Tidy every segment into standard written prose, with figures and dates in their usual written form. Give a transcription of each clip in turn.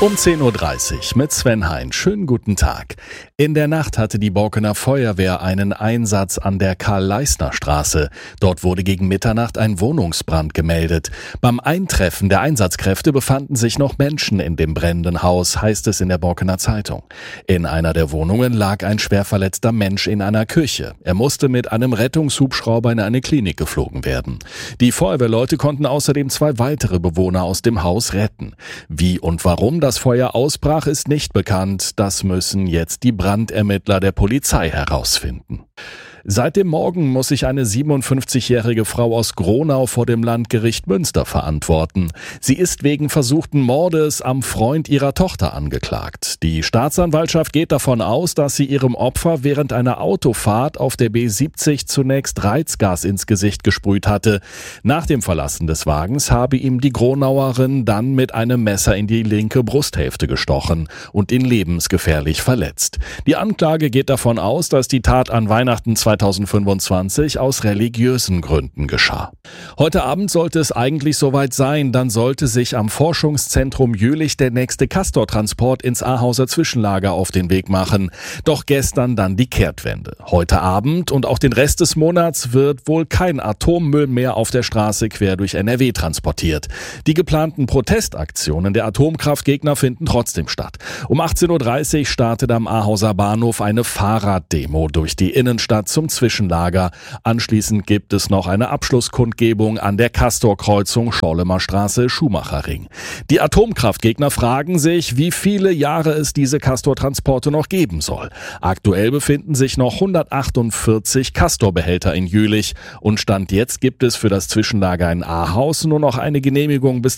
Um 10.30 Uhr mit Sven Hein. Schönen guten Tag. In der Nacht hatte die Borkener Feuerwehr einen Einsatz an der Karl-Leisner-Straße. Dort wurde gegen Mitternacht ein Wohnungsbrand gemeldet. Beim Eintreffen der Einsatzkräfte befanden sich noch Menschen in dem brennenden Haus, heißt es in der Borkener Zeitung. In einer der Wohnungen lag ein schwer verletzter Mensch in einer Küche. Er musste mit einem Rettungshubschrauber in eine Klinik geflogen werden. Die Feuerwehrleute konnten außerdem 2 weitere Bewohner aus dem Haus retten. Wie und warum das Feuer ausbrach, ist nicht bekannt. Das müssen jetzt die Brandermittler der Polizei herausfinden. Seit dem Morgen muss sich eine 57-jährige Frau aus Gronau vor dem Landgericht Münster verantworten. Sie ist wegen versuchten Mordes am Freund ihrer Tochter angeklagt. Die Staatsanwaltschaft geht davon aus, dass sie ihrem Opfer während einer Autofahrt auf der B70 zunächst Reizgas ins Gesicht gesprüht hatte. Nach dem Verlassen des Wagens habe ihm die Gronauerin dann mit einem Messer in die linke Brusthälfte gestochen und ihn lebensgefährlich verletzt. Die Anklage geht davon aus, dass die Tat an Weihnachten 2025 aus religiösen Gründen geschah. Heute Abend sollte es eigentlich soweit sein, dann sollte sich am Forschungszentrum Jülich der nächste Castor-Transport ins Ahauser Zwischenlager auf den Weg machen. Doch gestern dann die Kehrtwende. Heute Abend und auch den Rest des Monats wird wohl kein Atommüll mehr auf der Straße quer durch NRW transportiert. Die geplanten Protestaktionen der Atomkraftgegner finden trotzdem statt. Um 18.30 Uhr startet am Ahauser Bahnhof eine Fahrraddemo durch die Innenstadt zum Zwischenlager. Anschließend gibt es noch eine Abschlusskundgebung an der Castor-Kreuzung Schorlemer Straße, Schumacherring. Die Atomkraftgegner fragen sich, wie viele Jahre es diese Castor-Transporte noch geben soll. Aktuell befinden sich noch 148 Castor-Behälter in Jülich und Stand jetzt gibt es für das Zwischenlager in Ahaus nur noch eine Genehmigung bis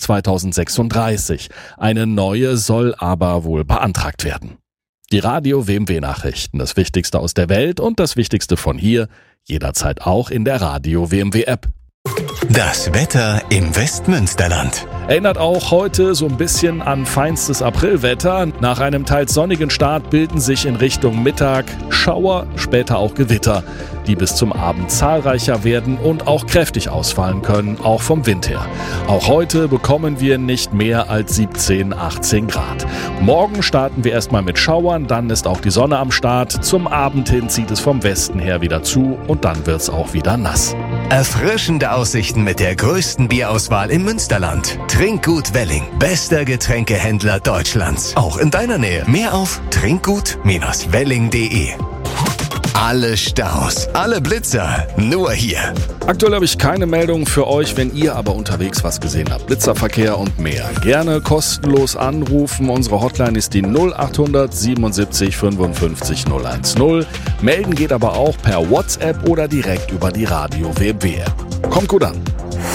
2036. Eine neue soll aber wohl beantragt werden. Die Radio WMW Nachrichten, das Wichtigste aus der Welt und das Wichtigste von hier, jederzeit auch in der Radio WMW App. Das Wetter im Westmünsterland. Erinnert auch heute so ein bisschen an feinstes Aprilwetter. Nach einem teils sonnigen Start bilden sich in Richtung Mittag Schauer, später auch Gewitter, die bis zum Abend zahlreicher werden und auch kräftig ausfallen können, auch vom Wind her. Auch heute bekommen wir nicht mehr als 17, 18 Grad. Morgen starten wir erstmal mit Schauern, dann ist auch die Sonne am Start. Zum Abend hin zieht es vom Westen her wieder zu und dann wird es auch wieder nass. Erfrischende Aussichten mit der größten Bierauswahl im Münsterland. Trinkgut Welling, bester Getränkehändler Deutschlands. Auch in deiner Nähe. Mehr auf trinkgut-welling.de. Alle Staus, alle Blitzer, nur hier. Aktuell habe ich keine Meldung für euch, wenn ihr aber unterwegs was gesehen habt. Blitzerverkehr und mehr. Gerne kostenlos anrufen. Unsere Hotline ist die 0800 77 55 010. Melden geht aber auch per WhatsApp oder direkt über die Radio WMW App. Kommt gut an.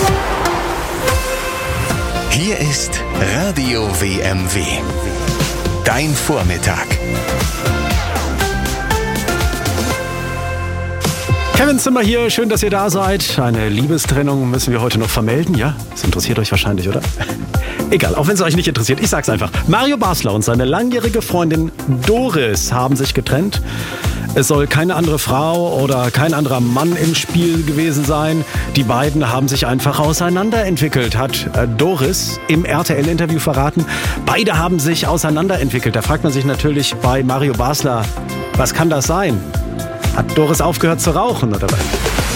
Hier ist Radio WMW. Dein Vormittag. Kevin Zimmer hier, schön, dass ihr da seid. Eine Liebestrennung müssen wir heute noch vermelden, ja? Das interessiert euch wahrscheinlich, oder? Egal, auch wenn es euch nicht interessiert, ich sag's einfach. Mario Basler und seine langjährige Freundin Doris haben sich getrennt. Es soll keine andere Frau oder kein anderer Mann im Spiel gewesen sein. Die beiden haben sich einfach auseinanderentwickelt, hat Doris im RTL-Interview verraten. Beide haben sich auseinanderentwickelt. Da fragt man sich natürlich bei Mario Basler, was kann das sein? Hat Doris aufgehört zu rauchen oder was?